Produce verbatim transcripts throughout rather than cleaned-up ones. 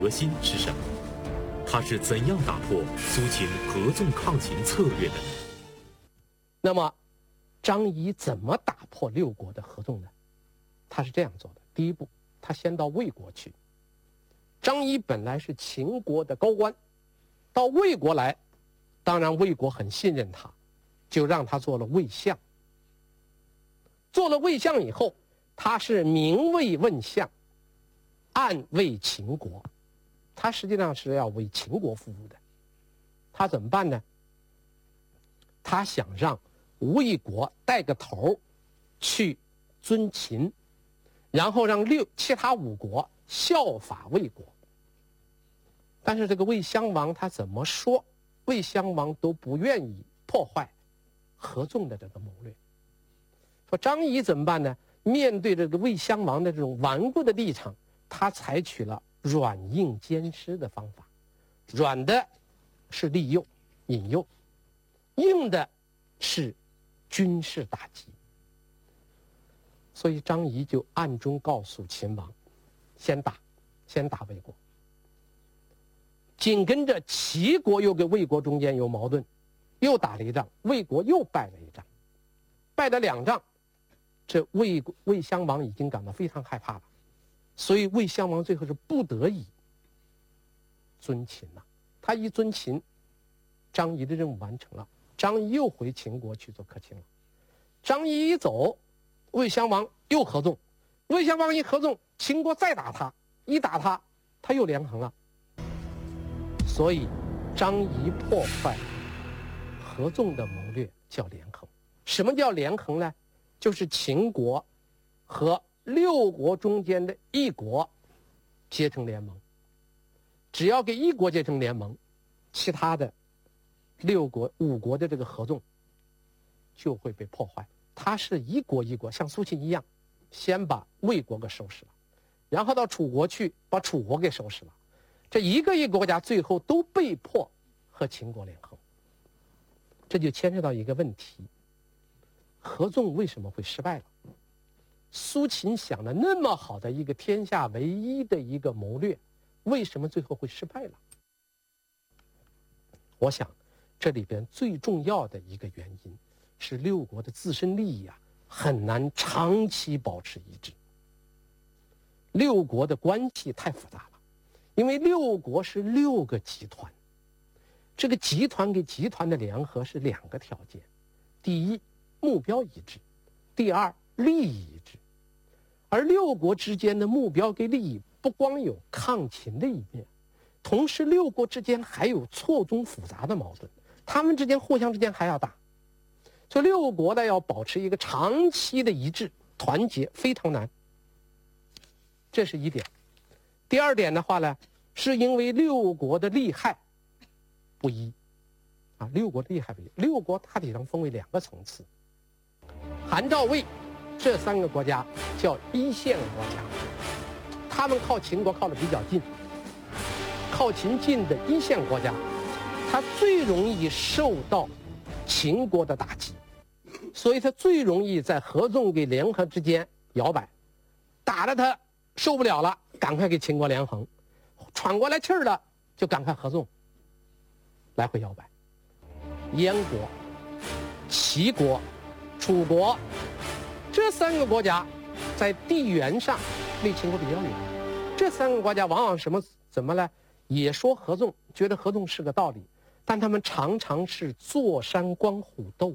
核心是什么？他是怎样打破苏秦合纵抗秦策略的呢？ 那么，张仪怎么打破六国的合纵呢？他是这样做的：第一步，他先到魏国去。张仪本来是秦国的高官，到魏国来，当然魏国很信任他，就让他做了魏相。做了魏相以后，他是明魏问相，暗为秦国，他实际上是要为秦国服务的。他怎么办呢？他想让魏国带个头去尊秦，然后让六其他五国效法魏国。但是这个魏襄王他怎么说，魏襄王都不愿意破坏合纵的这个谋略。说张仪怎么办呢？面对这个魏襄王的这种顽固的立场，他采取了软硬兼施的方法。软的是利诱引诱，硬的是军事打击。所以张仪就暗中告诉秦王，先打先打魏国。紧跟着齐国又跟魏国中间有矛盾，又打了一仗，魏国又败了一仗。败了两仗，这魏魏襄王已经感到非常害怕了，所以魏襄王最后是不得已尊秦了。他一尊秦，张仪的任务完成了，张仪又回秦国去做客卿了。张仪一走，魏襄王又合纵，魏襄王一合纵，秦国再打他，一打他，他又连横了。所以张仪破坏合纵的谋略叫连横。什么叫连横呢？就是秦国和六国中间的一国结成联盟，只要给一国结成联盟，其他的六国五国的这个合纵就会被破坏。他是一国一国，像苏秦一样，先把魏国给收拾了，然后到楚国去把楚国给收拾了。这一个一个国家最后都被迫和秦国联合，这就牵涉到一个问题：合纵为什么会失败了？苏秦想的那么好的一个天下唯一的一个谋略，为什么最后会失败了？我想，这里边最重要的一个原因是六国的自身利益啊，很难长期保持一致。六国的关系太复杂了。因为六国是六个集团，这个集团跟集团的联合是两个条件：第一，目标一致；第二，利益一致。而六国之间的目标跟利益不光有抗秦的一面，同时六国之间还有错综复杂的矛盾，他们之间互相之间还要打。所以六国呢要保持一个长期的一致团结非常难，这是一点。第二点的话呢，是因为六国的利害不一啊，六国的利害不一。六国大体上分为两个层次，韩赵魏这三个国家叫一线国家，他们靠秦国靠得比较近，靠秦近的一线国家，它最容易受到秦国的打击，所以它最容易在合纵跟联合之间摇摆，打了它受不了了，赶快给秦国连横，喘过来气儿了就赶快合纵，来回摇摆。燕国、齐国、楚国这三个国家在地缘上离秦国比较远，这三个国家往往什么怎么呢？也说合纵，觉得合纵是个道理，但他们常常是坐山观虎斗，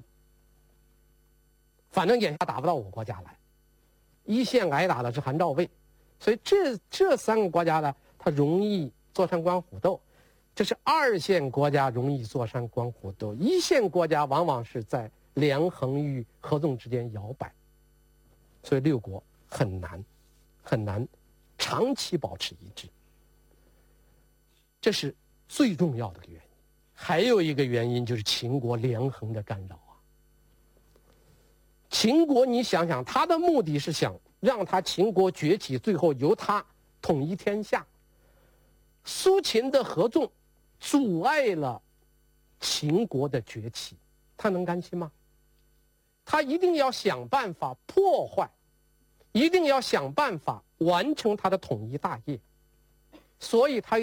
反正眼下打不到我国家来，一线挨打的是韩赵魏。所以这这三个国家呢，它容易坐山观虎斗，这是二线国家容易坐山观虎斗，一线国家往往是在连横与合纵之间摇摆，所以六国很难很难长期保持一致，这是最重要的原因。还有一个原因就是秦国连横的干扰啊。秦国你想想，他的目的是想让他秦国崛起，最后由他统一天下。苏秦的合纵阻碍了秦国的崛起，他能甘心吗？他一定要想办法破坏，一定要想办法完成他的统一大业，所以他